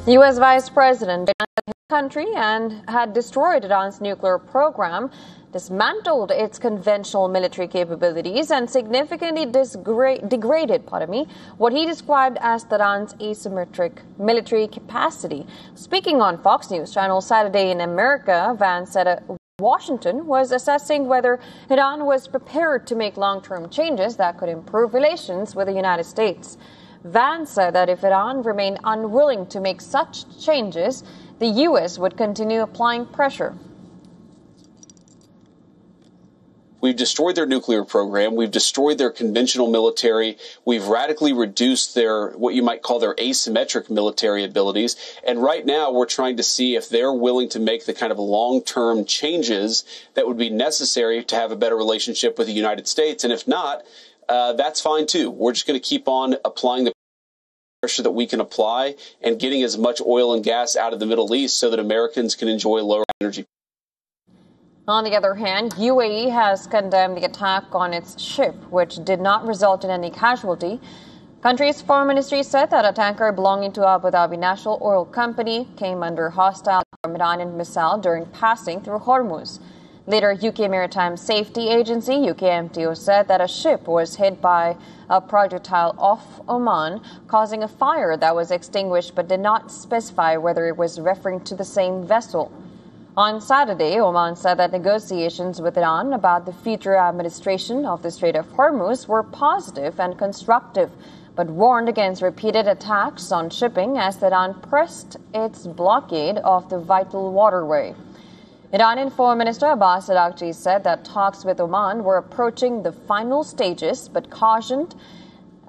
U.S. Vice President demanded his country and had destroyed Iran's nuclear program, dismantled its conventional military capabilities, and significantly degraded what he described as Iran's asymmetric military capacity. Speaking on Fox News Channel Saturday in America, Vance said Washington was assessing whether Iran was prepared to make long-term changes that could improve relations with the United States. Vance said that if Iran remained unwilling to make such changes, the U.S. would continue applying pressure. We've destroyed their nuclear program. We've destroyed their conventional military. We've radically reduced their, what you might call their asymmetric military abilities. And right now we're trying to see if they're willing to make the kind of long-term changes that would be necessary to have a better relationship with the United States. And if not, that's fine too. We're just going to keep on applying the pressure that we can apply and getting as much oil and gas out of the Middle East so that Americans can enjoy lower energy. On the other hand, UAE has condemned the attack on its ship, which did not result in any casualty. Country's foreign ministry said that a tanker belonging to Abu Dhabi National Oil Company came under hostile from Iranian missile during passing through Hormuz. Later, UK Maritime Safety Agency, UKMTO, said that a ship was hit by a projectile off Oman, causing a fire that was extinguished but did not specify whether it was referring to the same vessel. On Saturday, Oman said that negotiations with Iran about the future administration of the Strait of Hormuz were positive and constructive, but warned against repeated attacks on shipping as Iran pressed its blockade of the vital waterway. Iranian Foreign Minister Abbas Araghchi said that talks with Oman were approaching the final stages, but cautioned